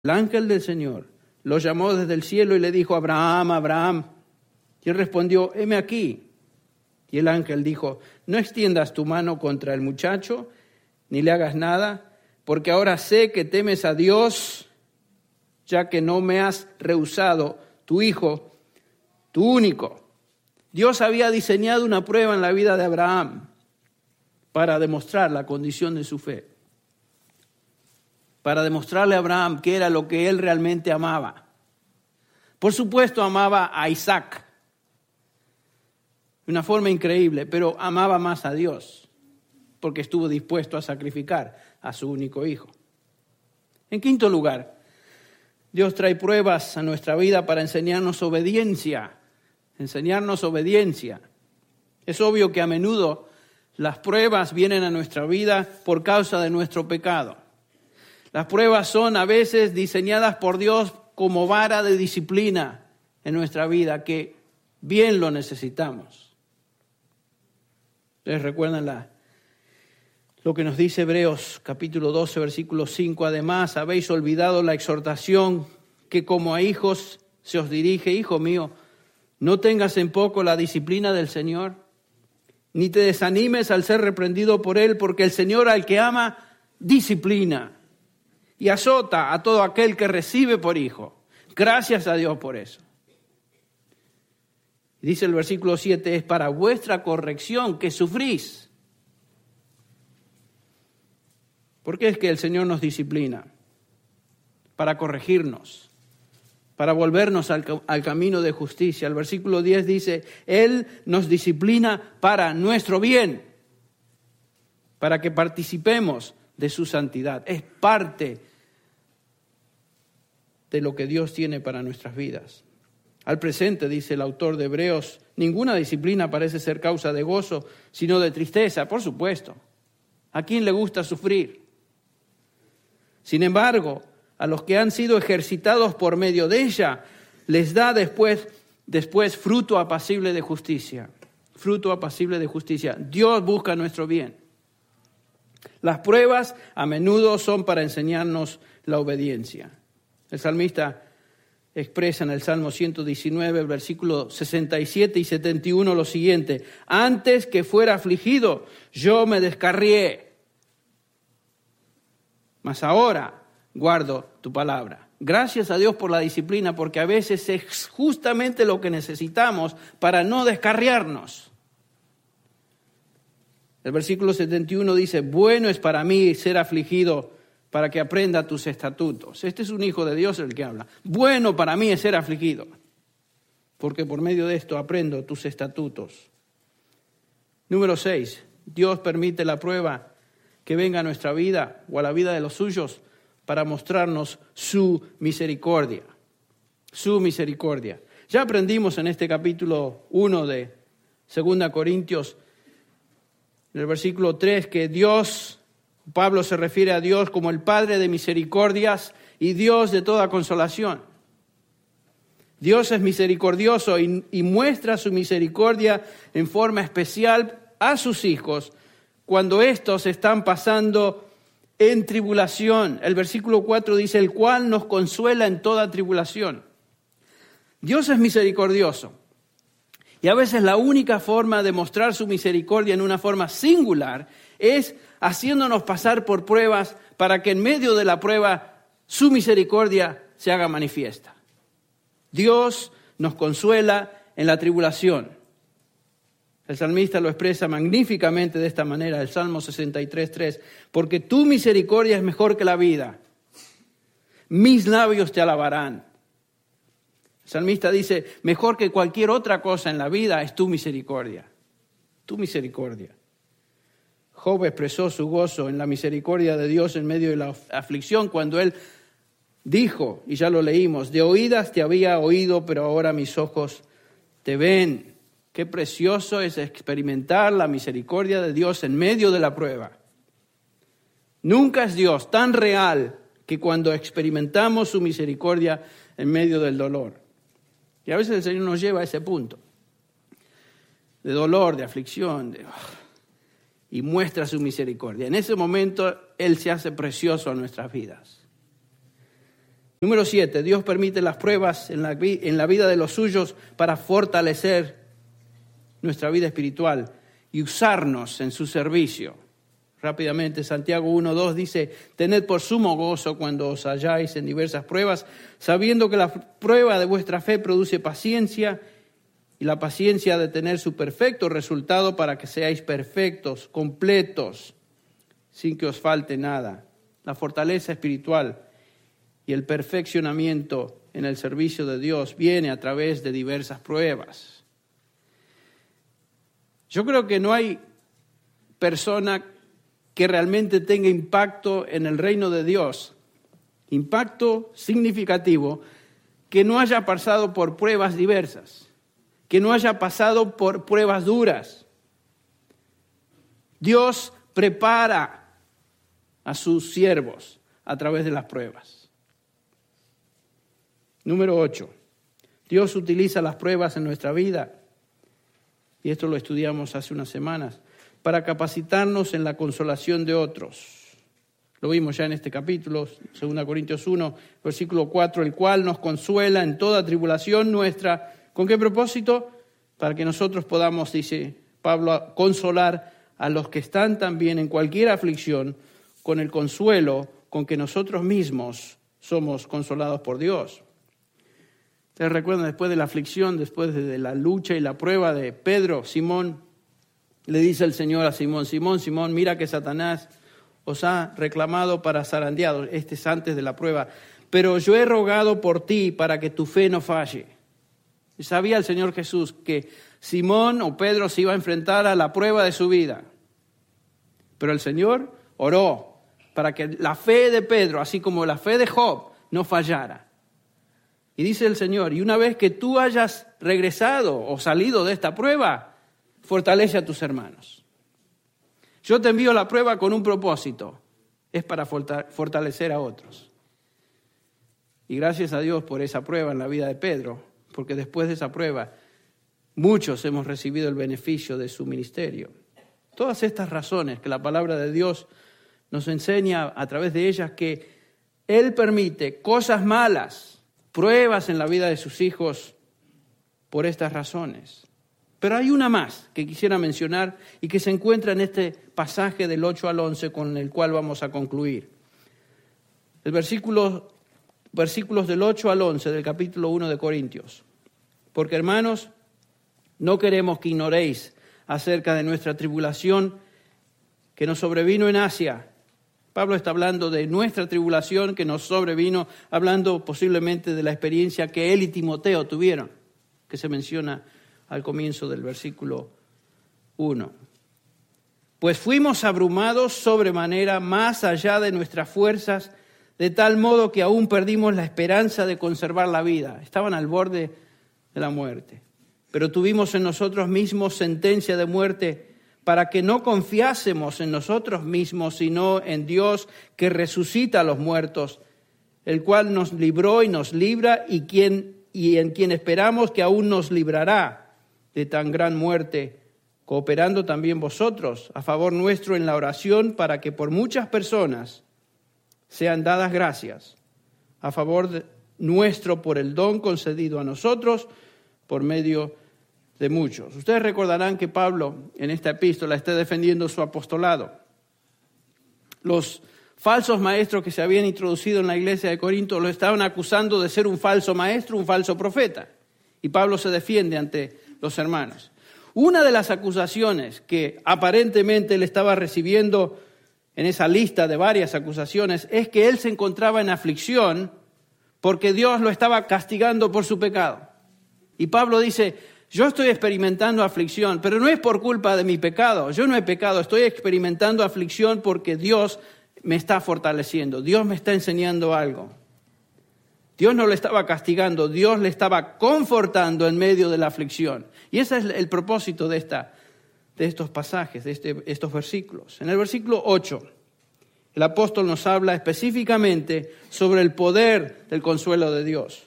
El ángel del Señor lo llamó desde el cielo y le dijo: Abraham, Abraham. Y él respondió: heme aquí. Y el ángel dijo: no extiendas tu mano contra el muchacho, ni le hagas nada, porque ahora sé que temes a Dios, ya que no me has rehusado tu hijo, tu único. Dios había diseñado una prueba en la vida de Abraham para demostrar la condición de su fe, para demostrarle a Abraham qué era lo que él realmente amaba. Por supuesto, amaba a Isaac de una forma increíble, pero amaba más a Dios, porque estuvo dispuesto a sacrificar a su único hijo. En quinto lugar, Dios trae pruebas a nuestra vida para enseñarnos obediencia. Es obvio que a menudo las pruebas vienen a nuestra vida por causa de nuestro pecado. Las pruebas son a veces diseñadas por Dios como vara de disciplina en nuestra vida, que bien lo necesitamos. ¿Ustedes recuerdan lo que nos dice Hebreos capítulo 12, versículo 5? Además, habéis olvidado la exhortación que como a hijos se os dirige: hijo mío, no tengas en poco la disciplina del Señor, ni te desanimes al ser reprendido por Él, porque el Señor al que ama disciplina y azota a todo aquel que recibe por hijo. Gracias a Dios por eso. Dice el versículo 7, es para vuestra corrección que sufrís. ¿Por qué es que el Señor nos disciplina? Para corregirnos, para volvernos al camino de justicia. El versículo 10 dice: Él nos disciplina para nuestro bien, para que participemos de su santidad. Es parte de lo que Dios tiene para nuestras vidas. Al presente, dice el autor de Hebreos, ninguna disciplina parece ser causa de gozo, sino de tristeza, por supuesto. ¿A quién le gusta sufrir? Sin embargo, a los que han sido ejercitados por medio de ella, les da después fruto apacible de justicia. Fruto apacible de justicia. Dios busca nuestro bien. Las pruebas a menudo son para enseñarnos la obediencia. El salmista expresa en el Salmo 119, versículos 67 y 71 lo siguiente: antes que fuera afligido, yo me descarrié, mas ahora guardo tu palabra. Gracias a Dios por la disciplina, porque a veces es justamente lo que necesitamos para no descarriarnos. El versículo 71 dice: bueno es para mí ser afligido, para que aprenda tus estatutos. Este es un hijo de Dios el que habla. Bueno para mí es ser afligido, porque por medio de esto aprendo tus estatutos. Número 6. Dios permite la prueba que venga a nuestra vida o a la vida de los suyos para mostrarnos su misericordia. Su misericordia. Ya aprendimos en este capítulo 1 de 2 Corintios, en el versículo 3, que Pablo se refiere a Dios como el Padre de misericordias y Dios de toda consolación. Dios es misericordioso y muestra su misericordia en forma especial a sus hijos cuando estos están pasando en tribulación. El versículo 4 dice: el cual nos consuela en toda tribulación. Dios es misericordioso. Y a veces la única forma de mostrar su misericordia en una forma singular es haciéndonos pasar por pruebas para que en medio de la prueba su misericordia se haga manifiesta. Dios nos consuela en la tribulación. El salmista lo expresa magníficamente de esta manera, el Salmo 63:3, porque tu misericordia es mejor que la vida. Mis labios te alabarán. El salmista dice: mejor que cualquier otra cosa en la vida es tu misericordia. Tu misericordia. Job expresó su gozo en la misericordia de Dios en medio de la aflicción cuando él dijo, y ya lo leímos: de oídas te había oído, pero ahora mis ojos te ven. Qué precioso es experimentar la misericordia de Dios en medio de la prueba. Nunca es Dios tan real que cuando experimentamos su misericordia en medio del dolor. Y a veces el Señor nos lleva a ese punto de dolor, de aflicción, y muestra su misericordia. En ese momento Él se hace precioso a nuestras vidas. Número 7, Dios permite las pruebas en la vida de los suyos para fortalecer nuestra vida espiritual y usarnos en su servicio. Rápidamente, Santiago 1:2 dice: tened por sumo gozo cuando os halláis en diversas pruebas, sabiendo que la prueba de vuestra fe produce paciencia, y la paciencia ha de tener su perfecto resultado para que seáis perfectos, completos, sin que os falte nada. La fortaleza espiritual y el perfeccionamiento en el servicio de Dios viene a través de diversas pruebas. Yo creo que no hay persona que realmente tenga impacto en el reino de Dios, impacto significativo, que no haya pasado por pruebas diversas, que no haya pasado por pruebas duras. Dios prepara a sus siervos a través de las pruebas. Número 8. Dios utiliza las pruebas en nuestra vida, y esto lo estudiamos hace unas semanas, para capacitarnos en la consolación de otros. Lo vimos ya en este capítulo, 2 Corintios 1, versículo 4, el cual nos consuela en toda tribulación nuestra. ¿Con qué propósito? Para que nosotros podamos, dice Pablo, consolar a los que están también en cualquier aflicción, con el consuelo con que nosotros mismos somos consolados por Dios. Ustedes recuerdan, después de la aflicción, después de la lucha y la prueba de Pedro, Simón, le dice el Señor a Simón: Simón, Simón, mira que Satanás os ha reclamado para zarandearos. Este es antes de la prueba. Pero yo he rogado por ti para que tu fe no falle. Y sabía el Señor Jesús que Simón o Pedro se iba a enfrentar a la prueba de su vida. Pero el Señor oró para que la fe de Pedro, así como la fe de Job, no fallara. Y dice el Señor: y una vez que tú hayas regresado o salido de esta prueba, fortalece a tus hermanos. Yo te envío la prueba con un propósito, es para fortalecer a otros. Y gracias a Dios por esa prueba en la vida de Pedro, porque después de esa prueba muchos hemos recibido el beneficio de su ministerio. Todas estas razones que la palabra de Dios nos enseña a través de ellas, que Él permite cosas malas, pruebas en la vida de sus hijos por estas razones. Pero hay una más que quisiera mencionar y que se encuentra en este pasaje del 8 al 11 con el cual vamos a concluir. El versículos del 8 al 11 del capítulo 1 de Corintios. Porque, hermanos, no queremos que ignoréis acerca de nuestra tribulación que nos sobrevino en Asia. Pablo está hablando de nuestra tribulación que nos sobrevino, hablando posiblemente de la experiencia que él y Timoteo tuvieron, que se menciona al comienzo del versículo 1. Pues fuimos abrumados sobremanera más allá de nuestras fuerzas, de tal modo que aún perdimos la esperanza de conservar la vida. Estaban al borde de la muerte. Pero tuvimos en nosotros mismos sentencia de muerte, para que no confiásemos en nosotros mismos, sino en Dios que resucita a los muertos, el cual nos libró y nos libra, y en quien esperamos que aún nos librará de tan gran muerte, cooperando también vosotros a favor nuestro en la oración, para que por muchas personas sean dadas gracias a favor nuestro por el don concedido a nosotros por medio de muchos. Ustedes recordarán que Pablo en esta epístola está defendiendo su apostolado. Los falsos maestros que se habían introducido en la iglesia de Corinto lo estaban acusando de ser un falso maestro, un falso profeta. Y Pablo se defiende ante los hermanos. Una de las acusaciones que aparentemente él estaba recibiendo en esa lista de varias acusaciones es que él se encontraba en aflicción porque Dios lo estaba castigando por su pecado. Y Pablo dice: yo estoy experimentando aflicción, pero no es por culpa de mi pecado. Yo no he pecado, estoy experimentando aflicción porque Dios me está fortaleciendo. Dios me está enseñando algo. Dios no le estaba castigando, Dios le estaba confortando en medio de la aflicción. Y ese es el propósito de estos pasajes, de estos versículos. En el versículo 8, el apóstol nos habla específicamente sobre el poder del consuelo de Dios.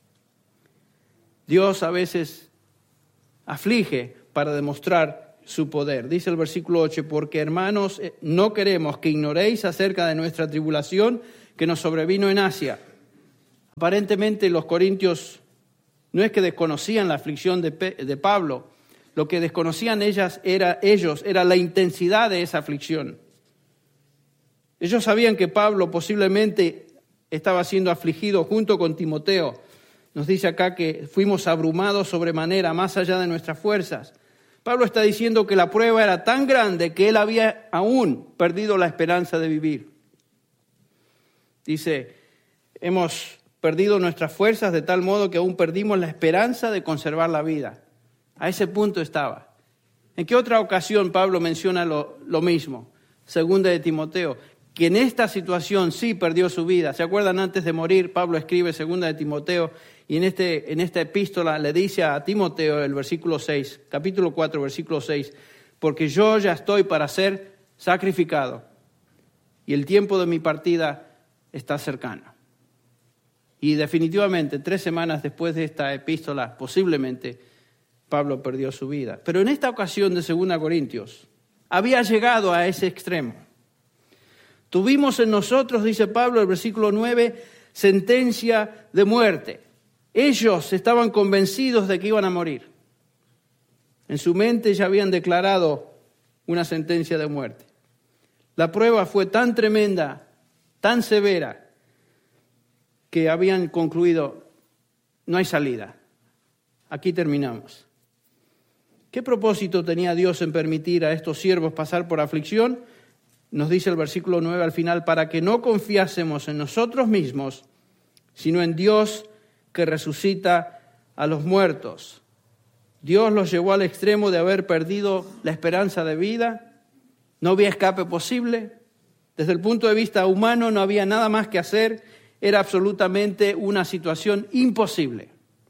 Dios a veces aflige para demostrar su poder. Dice el versículo 8, porque hermanos, no queremos que ignoréis acerca de nuestra tribulación que nos sobrevino en Asia. Aparentemente los corintios no es que desconocían la aflicción de Pablo, lo que desconocían ellos era la intensidad de esa aflicción. Ellos sabían que Pablo posiblemente estaba siendo afligido junto con Timoteo. Nos dice acá que fuimos abrumados sobremanera, más allá de nuestras fuerzas. Pablo está diciendo que la prueba era tan grande que él había aún perdido la esperanza de vivir. Dice, hemos perdido nuestras fuerzas de tal modo que aún perdimos la esperanza de conservar la vida. A ese punto estaba. ¿En qué otra ocasión Pablo menciona lo mismo? Segunda de Timoteo, que en esta situación sí perdió su vida. ¿Se acuerdan? Antes de morir, Pablo escribe segunda de Timoteo y en esta epístola le dice a Timoteo, el versículo 6, capítulo 4, versículo 6, porque yo ya estoy para ser sacrificado y el tiempo de mi partida está cercano. Y definitivamente, 3 semanas después de esta epístola, posiblemente Pablo perdió su vida. Pero en esta ocasión de 2 Corintios, había llegado a ese extremo. Tuvimos en nosotros, dice Pablo, el versículo 9, sentencia de muerte. Ellos estaban convencidos de que iban a morir. En su mente ya habían declarado una sentencia de muerte. La prueba fue tan tremenda, tan severa, que habían concluido, no hay salida. Aquí terminamos. ¿Qué propósito tenía Dios en permitir a estos siervos pasar por aflicción? Nos dice el versículo 9 al final, para que no confiásemos en nosotros mismos, sino en Dios que resucita a los muertos. Dios los llevó al extremo de haber perdido la esperanza de vida. No había escape posible. Desde el punto de vista humano no había nada más que hacer. Era absolutamente una situación imposible.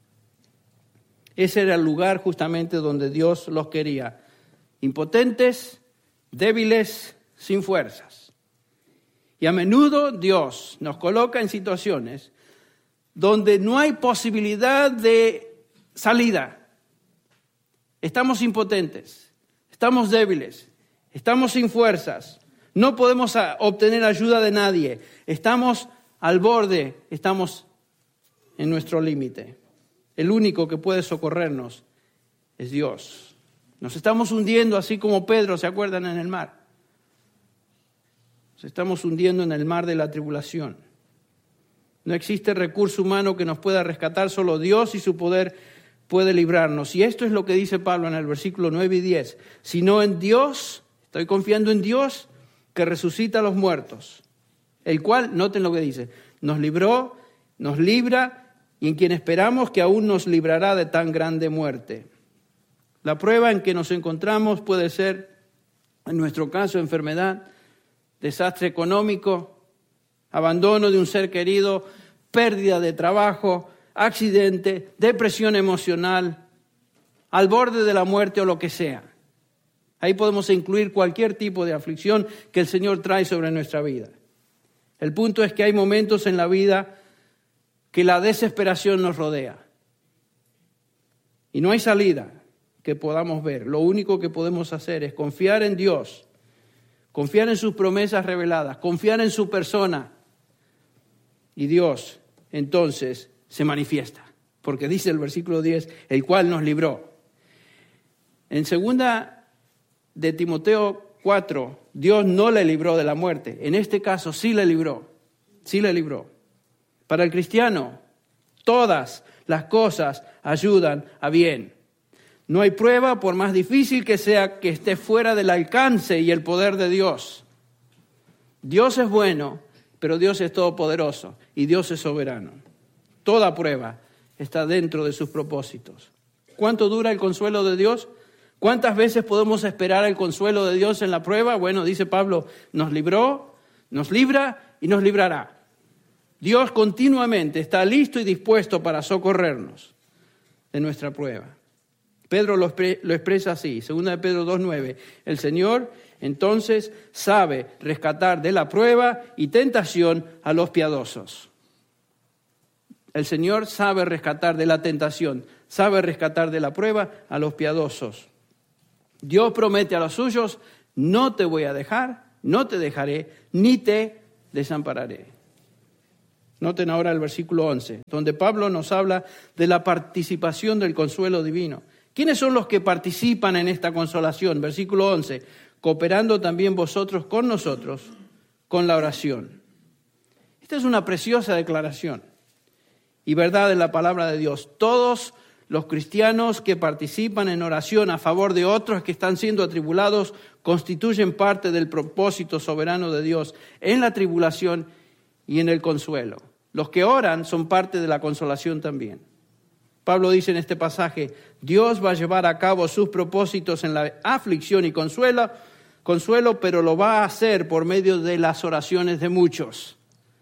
Ese era el lugar justamente donde Dios los quería. Impotentes, débiles, sin fuerzas. Y a menudo Dios nos coloca en situaciones donde no hay posibilidad de salida. Estamos impotentes, estamos débiles, estamos sin fuerzas, no podemos obtener ayuda de nadie, estamos al borde, estamos en nuestro límite. El único que puede socorrernos es Dios. Nos estamos hundiendo así como Pedro, ¿se acuerdan? En el mar. Nos estamos hundiendo en el mar de la tribulación. No existe recurso humano que nos pueda rescatar, solo Dios y su poder puede librarnos. Y esto es lo que dice Pablo en el versículo 9 y 10. Sino en Dios, estoy confiando en Dios que resucita a los muertos, el cual, noten lo que dice, nos libró, nos libra y en quien esperamos que aún nos librará de tan grande muerte. La prueba en que nos encontramos puede ser, en nuestro caso, enfermedad, desastre económico, abandono de un ser querido, pérdida de trabajo, accidente, depresión emocional, al borde de la muerte o lo que sea. Ahí podemos incluir cualquier tipo de aflicción que el Señor trae sobre nuestra vida. El punto es que hay momentos en la vida que la desesperación nos rodea. Y no hay salida que podamos ver. Lo único que podemos hacer es confiar en Dios, confiar en sus promesas reveladas, confiar en su persona. Y Dios, entonces, se manifiesta. Porque dice el versículo 10, el cual nos libró. En 2 de Timoteo 4, Dios no le libró de la muerte. En este caso sí le libró. Sí le libró. Para el cristiano, todas las cosas ayudan a bien. No hay prueba, por más difícil que sea, que esté fuera del alcance y el poder de Dios. Dios es bueno, pero Dios es todopoderoso y Dios es soberano. Toda prueba está dentro de sus propósitos. ¿Cuánto dura el consuelo de Dios? ¿Cuántas veces podemos esperar el consuelo de Dios en la prueba? Bueno, dice Pablo, nos libró, nos libra y nos librará. Dios continuamente está listo y dispuesto para socorrernos de nuestra prueba. Pedro lo expresa así, 2 de Pedro 2:9. El Señor entonces sabe rescatar de la prueba y tentación a los piadosos. El Señor sabe rescatar de la tentación, sabe rescatar de la prueba a los piadosos. Dios promete a los suyos, no te voy a dejar, no te dejaré, ni te desampararé. Noten ahora el versículo 11, donde Pablo nos habla de la participación del consuelo divino. ¿Quiénes son los que participan en esta consolación? Versículo 11, cooperando también vosotros con nosotros con la oración. Esta es una preciosa declaración y verdad de la palabra de Dios. Todos los cristianos que participan en oración a favor de otros que están siendo atribulados constituyen parte del propósito soberano de Dios en la tribulación y en el consuelo. Los que oran son parte de la consolación también. Pablo dice en este pasaje, Dios va a llevar a cabo sus propósitos en la aflicción y consuelo, pero lo va a hacer por medio de las oraciones de muchos.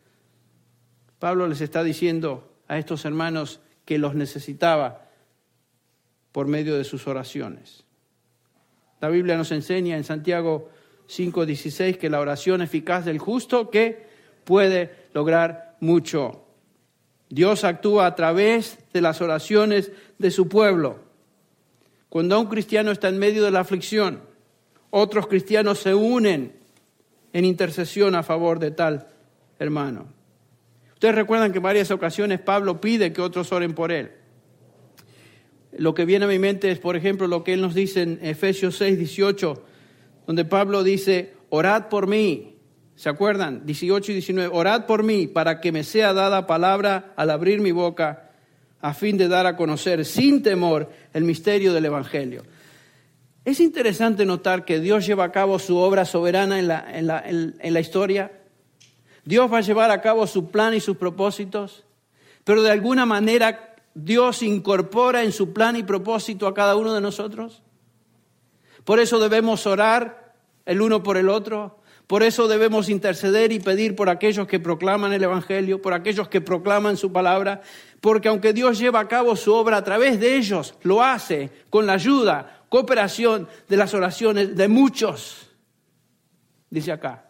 Pablo les está diciendo a estos hermanos que los necesitaba por medio de sus oraciones. La Biblia nos enseña en Santiago 5:16 que la oración eficaz del justo que puede lograr mucho. Dios actúa a través de las oraciones de su pueblo. Cuando un cristiano está en medio de la aflicción, otros cristianos se unen en intercesión a favor de tal hermano. Ustedes recuerdan que en varias ocasiones Pablo pide que otros oren por él. Lo que viene a mi mente es, por ejemplo, lo que él nos dice en Efesios 6:18, donde Pablo dice, orad por mí. ¿Se acuerdan? 18 y 19. Orad por mí para que me sea dada palabra al abrir mi boca a fin de dar a conocer sin temor el misterio del Evangelio. Es interesante notar que Dios lleva a cabo su obra soberana en la historia. Dios va a llevar a cabo su plan y sus propósitos, pero de alguna manera Dios incorpora en su plan y propósito a cada uno de nosotros. Por eso debemos orar el uno por el otro. Por eso debemos interceder y pedir por aquellos que proclaman el Evangelio, por aquellos que proclaman su palabra, porque aunque Dios lleva a cabo su obra a través de ellos, lo hace con la ayuda, cooperación de las oraciones de muchos. Dice acá,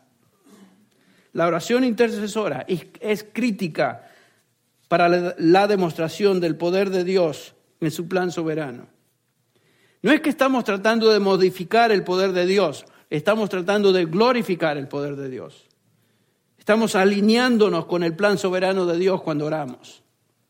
la oración intercesora es crítica para la demostración del poder de Dios en su plan soberano. No es que estamos tratando de modificar el poder de Dios, estamos tratando de glorificar el poder de Dios. Estamos alineándonos con el plan soberano de Dios cuando oramos.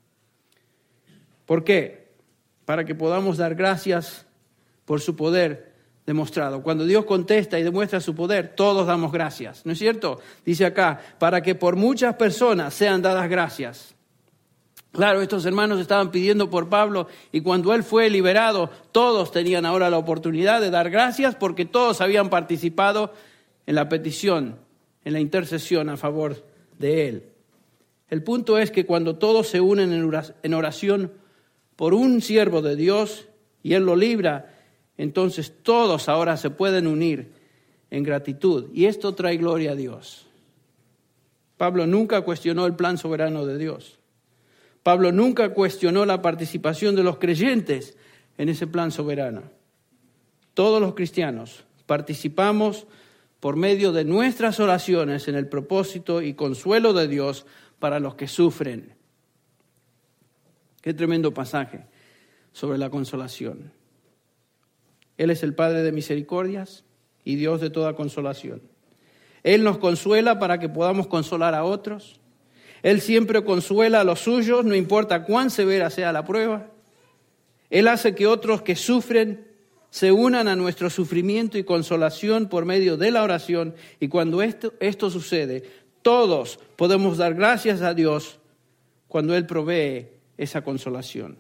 ¿Por qué? Para que podamos dar gracias por su poder demostrado. Cuando Dios contesta y demuestra su poder, todos damos gracias. ¿No es cierto? Dice acá, para que por muchas personas sean dadas gracias. Claro, estos hermanos estaban pidiendo por Pablo y cuando él fue liberado, todos tenían ahora la oportunidad de dar gracias porque todos habían participado en la petición, en la intercesión a favor de él. El punto es que cuando todos se unen en oración por un siervo de Dios y él lo libra, entonces todos ahora se pueden unir en gratitud y esto trae gloria a Dios. Pablo nunca cuestionó el plan soberano de Dios. Pablo nunca cuestionó la participación de los creyentes en ese plan soberano. Todos los cristianos participamos por medio de nuestras oraciones en el propósito y consuelo de Dios para los que sufren. Qué tremendo pasaje sobre la consolación. Él es el Padre de misericordias y Dios de toda consolación. Él nos consuela para que podamos consolar a otros. Él siempre consuela a los suyos, no importa cuán severa sea la prueba. Él hace que otros que sufren se unan a nuestro sufrimiento y consolación por medio de la oración. Y cuando esto sucede, todos podemos dar gracias a Dios cuando Él provee esa consolación.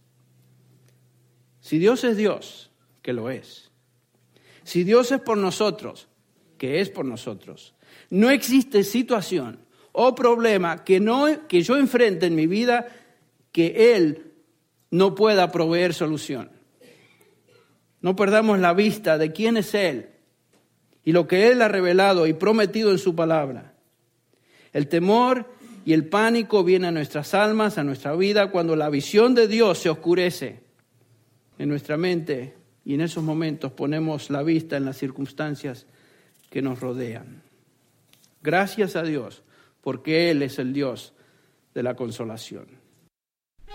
Si Dios es Dios, que lo es. Si Dios es por nosotros, que es por nosotros. No existe situación o problema que yo enfrente en mi vida que Él no pueda proveer solución. No perdamos la vista de quién es Él y lo que Él ha revelado y prometido en su palabra. El temor y el pánico vienen a nuestras almas, a nuestra vida, cuando la visión de Dios se oscurece en nuestra mente y en esos momentos ponemos la vista en las circunstancias que nos rodean. Gracias a Dios, porque Él es el Dios de la consolación.